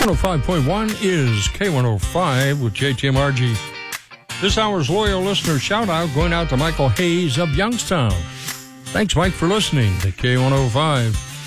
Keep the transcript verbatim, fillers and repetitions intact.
one oh five point one is K one oh five with J T M R G. This hour's loyal listener shout-out going out to Michael Hayes of Youngstown. Thanks, Mike, for listening to K one oh five.